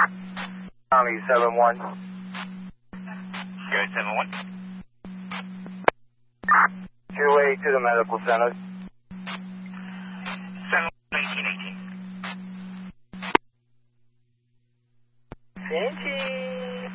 Tommy 7-1. Good, 7-1. Your way to the medical center. 7-1, 1818. Fancy.